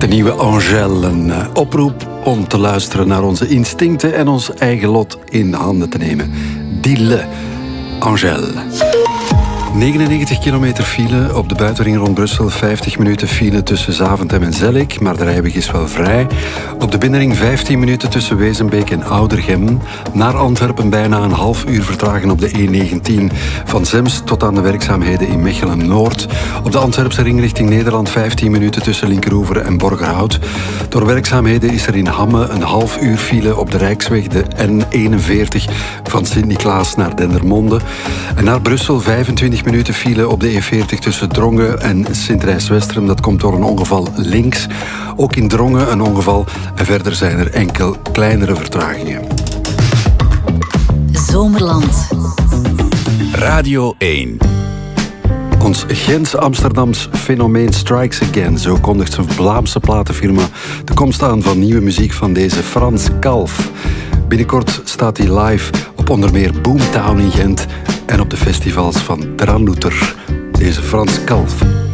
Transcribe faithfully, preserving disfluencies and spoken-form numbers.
De nieuwe Angèle, een oproep om te luisteren naar onze instincten en ons eigen lot in handen te nemen. Dis-le, Angèle. negenennegentig kilometer file op de buitenring rond Brussel, vijftig minuten file tussen Zaventem en Zellik, maar de rijweg is wel vrij. Op de binnenring vijftien minuten tussen Wezenbeek en Oudergem. Naar Antwerpen bijna een half uur vertragen op de E negentien van Zems tot aan de werkzaamheden in Mechelen-Noord. Op de Antwerpse ring richting Nederland vijftien minuten tussen Linkeroever en Borgerhout. Door werkzaamheden is er in Hamme een half uur file op de Rijksweg, de N eenenveertig van Sint-Niklaas naar Dendermonde. En naar Brussel vijfentwintig minuten file op de E veertig tussen Drongen en Sint-Rijs-Westerem. Dat komt door een ongeval links. Ook in Drongen een ongeval. En verder zijn er enkel kleinere vertragingen. Zomerland. Radio één. Ons Gens-Amsterdams fenomeen strikes again. Zo kondigt zijn Vlaamse platenfirma de komst aan van nieuwe muziek van deze Frans Kalf. Binnenkort staat hij live op onder meer Boomtown in Gent en op de festivals van Dranlooter. Deze Frans Kalf.